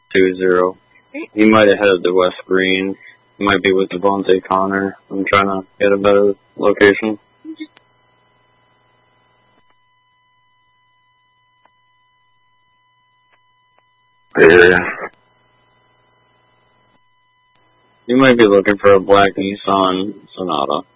20. He might have headed to West Green. He might be with Devontae Connor. I'm trying to get a better location. Yeah. You might be looking for a black Nissan Sonata.